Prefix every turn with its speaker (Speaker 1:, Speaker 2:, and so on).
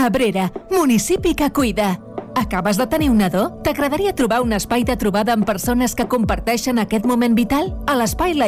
Speaker 1: Abrera, municipi que cuida. Acabes de tenir un nadó? T'agradaria trobar un espai de trobada amb persones que comparteixen aquest moment vital? A l'Espai La